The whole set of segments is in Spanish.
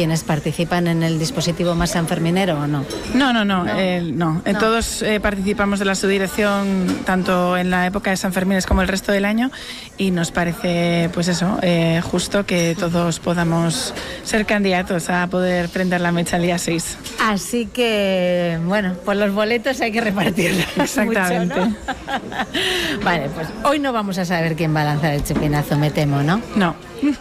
quienes participan en el dispositivo más sanferminero o no? No. Todos participamos de la subdirección tanto en la época de San Fermín como el resto del año, y nos parece pues eso, justo que todos podamos ser candidatos a poder prender la mecha el día 6. Así que, bueno, pues los boletos hay que repartirlos. Exactamente. Mucho, ¿no? Vale, pues hoy no vamos a saber quién va a lanzar el chupinazo, me temo, ¿no? No.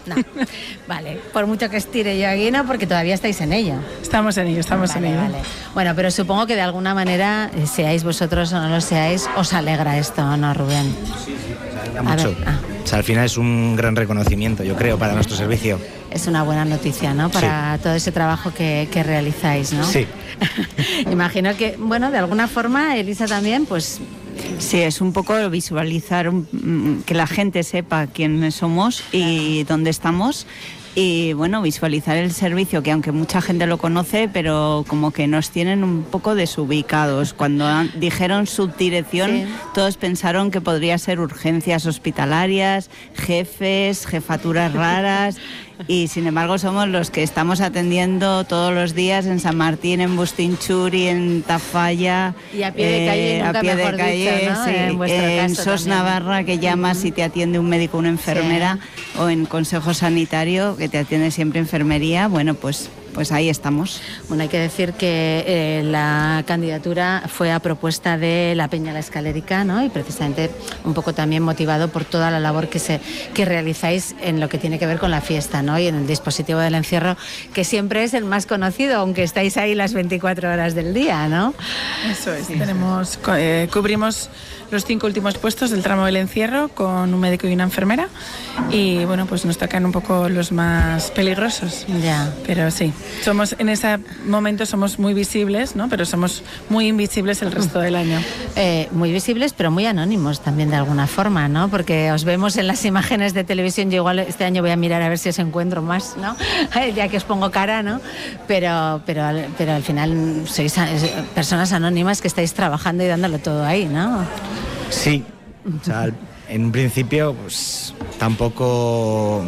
Vale, por mucho que estire yo aquí, no, porque todavía estáis en ello. Estamos en ello. Vale. Bueno, pero supongo que de alguna manera, seáis vosotros o no lo seáis, os alegra esto, ¿no, Rubén? Sí, nos alegra mucho. O sea, al final es un gran reconocimiento, yo creo, para nuestro servicio. Es una buena noticia, ¿no? Para todo ese trabajo que realizáis, ¿no? Sí. Imagino que, bueno, de alguna forma, Elisa también, pues... Sí, es un poco visualizar, que la gente sepa quiénes somos y dónde estamos. Y bueno, visualizar el servicio, que aunque mucha gente lo conoce, pero como que nos tienen un poco desubicados. Cuando dijeron subdirección, todos pensaron que podría ser urgencias hospitalarias, jefes, jefaturas raras, y sin embargo somos los que estamos atendiendo todos los días en San Martín, en Bustinchuri, en Tafalla, y a pie de calle, nunca mejor dicho, ¿no? Sí, en SOS Navarra, que llamas y te atiende un médico o una enfermera, o en Consejo Sanitario, que te atiende siempre enfermería. Bueno, pues ahí estamos. Bueno, hay que decir que la candidatura fue a propuesta de la Peña La Escalérica, ¿no? Y precisamente un poco también motivado por toda la labor que realizáis en lo que tiene que ver con la fiesta, ¿no? Y en el dispositivo del encierro, que siempre es el más conocido, aunque estáis ahí las 24 horas del día, ¿no? Eso es. Sí. Cubrimos los 5 últimos puestos del tramo del encierro con un médico y una enfermera, y bueno, pues nos tocan un poco los más peligrosos. Ya. Pero sí, en ese momento somos muy visibles, ¿no? Pero somos muy invisibles el resto del año. Muy visibles, pero muy anónimos también de alguna forma, ¿no? Porque os vemos en las imágenes de televisión. Yo igual este año voy a mirar a ver si os encuentro más, ¿no? Ya que os pongo cara, ¿no? Pero al final sois personas anónimas que estáis trabajando y dándolo todo ahí, ¿no? Sí, o sea, en un principio pues tampoco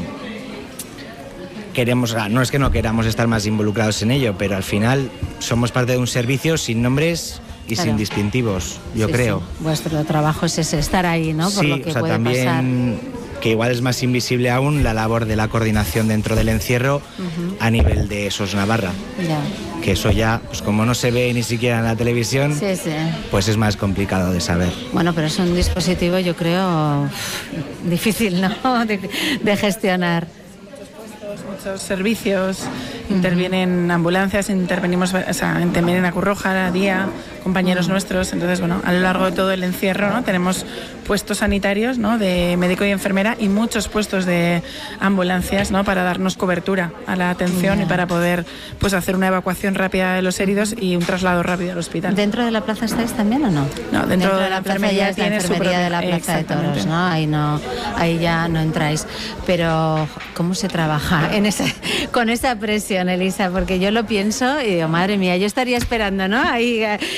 queremos, no es que no queramos estar más involucrados en ello, pero al final somos parte de un servicio sin nombres y sin distintivos, yo creo. Sí. Vuestro trabajo es ese, estar ahí, ¿no? Por sí, lo que o sea, puede también pasar. Que igual es más invisible aún la labor de la coordinación dentro del encierro a nivel de SOS Navarra. Ya. Que eso ya, pues como no se ve ni siquiera en la televisión, pues es más complicado de saber. Bueno, pero es un dispositivo, yo creo, difícil, ¿no? de gestionar. Muchos servicios, intervienen ambulancias, intervienen a Cruz Roja, a Día, compañeros nuestros. Entonces, bueno, a lo largo de todo el encierro, ¿no? Tenemos puestos sanitarios, ¿no? De médico y enfermera, y muchos puestos de ambulancias, ¿no? Para darnos cobertura a la atención y para poder pues hacer una evacuación rápida de los heridos y un traslado rápido al hospital. ¿Dentro de la plaza estáis también o no? No, dentro de la plaza ya es la enfermería de la Plaza de Toros, ¿no? Ahí ya no entráis. Pero ¿cómo se trabaja con esa presión, Elisa? Porque yo lo pienso y digo, madre mía, yo estaría esperando, ¿no? Ahí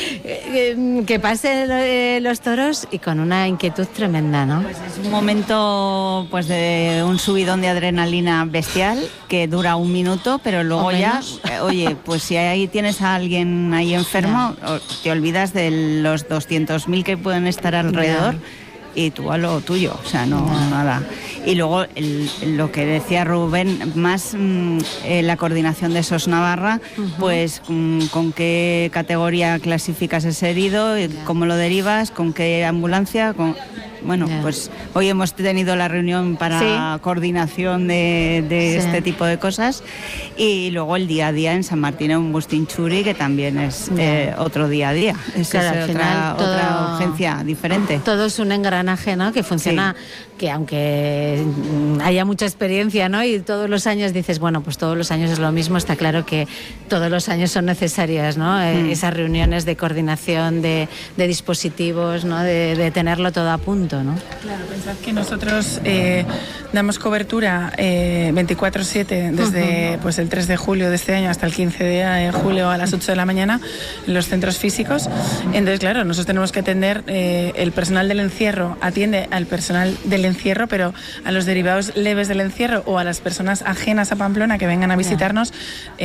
que pasen los toros, y con una inquietud tremenda, ¿no? Pues es un momento pues de un subidón de adrenalina bestial que dura 1 minuto, pero luego ya, oye, pues si ahí tienes a alguien ahí enfermo, te olvidas de los 200.000 que pueden estar alrededor. Y tú a lo tuyo, o sea, nada. Y luego lo que decía Rubén, más la coordinación de SOS Navarra, pues con qué categoría clasificas ese herido, cómo lo derivas, con qué ambulancia, Bueno, pues hoy hemos tenido la reunión para coordinación de este tipo de cosas, y luego el día a día en San Martín, en Bustinchuri, que también es otro día a día. Claro, es otra urgencia diferente. Todo es un engranaje, ¿no? Que funciona, que aunque haya mucha experiencia, ¿no? Y todos los años dices, bueno, pues todos los años es lo mismo. Está claro que todos los años son necesarias, ¿no? Esas reuniones de coordinación de dispositivos, ¿no? De tenerlo todo a punto, ¿no? Claro, pensad que nosotros damos cobertura 24/7 desde pues el 3 de julio de este año hasta el 15 de julio a las 8 de la mañana en los centros físicos. Entonces, claro, nosotros tenemos que atender, el personal del encierro atiende al personal del encierro, pero a los derivados leves del encierro o a las personas ajenas a Pamplona que vengan a visitarnos,